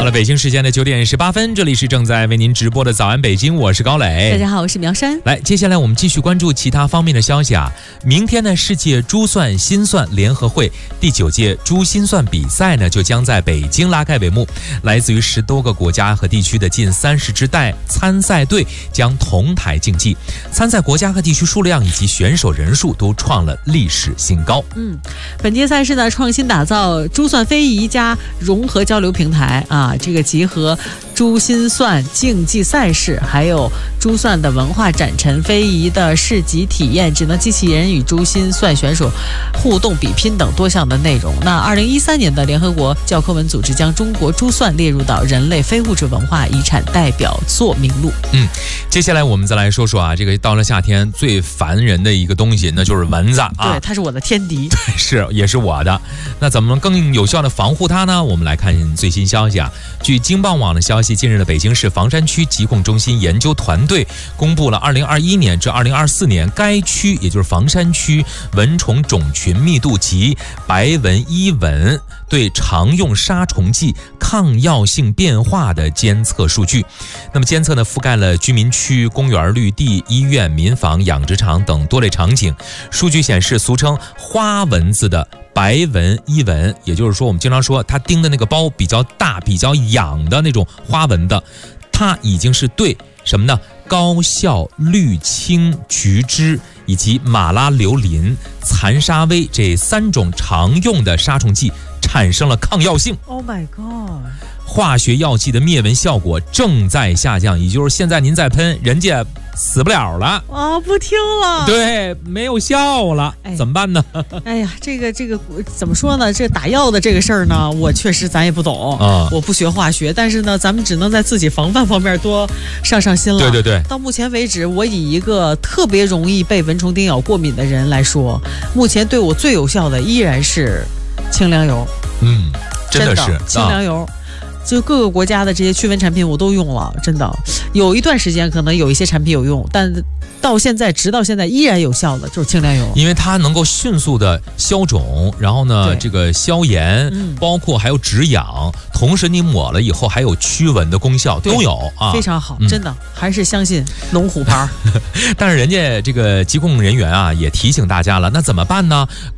了北京时间的9点18分，这里是正在为您直播的早安北京，我是高磊。 大家好，我是苗山。 来，接下来我们继续关注其他方面的消息啊。明天呢，世界珠算心算联合会第9届珠心算比赛呢，就将在北京拉开帷幕。来自于10多个国家和地区的近30支参赛队将同台竞技，参赛国家和地区数量以及选手人数都创了历史新高。 本届赛事呢，创新打造珠算非遗加融合交流平台啊，这个集合珠心算竞技赛事，还有珠算的文化展陈、非遗的市集体验、智能机器人与珠心算选手互动比拼等多项的内容。那2013年的联合国教科文组织将中国珠算列入到人类非物质文化遗产代表作名录。 接下来我们再来说说啊，这个到了夏天最烦人的一个东西，那就是蚊子啊。 对，它是我的天敌。 是，也是我的。那怎么能更有效的防护它呢？我们来看最新消息啊。据京报网的消息，近日的北京市房山区疾控中心研究团队公布了2021年至2024年该区，也就是房山区蚊虫种群密度及白蚊、伊蚊对常用杀虫剂抗药性变化的监测数据。那么监测呢，覆盖了居民区、公园、绿地、医院、民房、养殖场等多类场景。数据显示，俗称花蚊子的白蚊、伊蚊，也就是说我们经常说它叮的那个包比较大、比较痒的那种花蚊子，它已经是对什么呢？高效氯氰菊酯以及马拉硫林、残沙微这3种常用的杀虫剂产生了抗药性。 Oh my god， 化学药剂的灭蚊效果正在下降，也就是现在您再喷，人家死不了了啊，不听了， 对，没有效了，怎么办呢？ 哎呀，这个怎么说呢？这打药的这个事儿呢，我确实咱也不懂啊，我不学化学，但是呢，咱们只能在自己防范方面多上心了。 对。 到目前为止，我以一个特别容易被蚊虫叮咬过敏的人来说，目前对我最有效的依然是清凉油。 真的是清凉油。就各个国家的这些驱蚊产品我都用了，真的有一段时间可能有一些产品有用，但直到现在依然有效的就是清凉油， 因为它能够迅速的消肿，然后呢这个消炎，包括还有止痒，同时你抹了以后还有驱蚊的功效都有啊， 非常好，真的还是相信龙虎牌。 但是人家这个疾控人员啊也提醒大家了，那怎么办呢？